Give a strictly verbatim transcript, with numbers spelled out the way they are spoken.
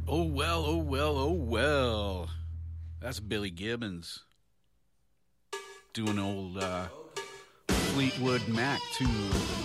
Oh, well, oh, well, oh, well. That's Billy Gibbons doing old uh, Fleetwood Mac tune.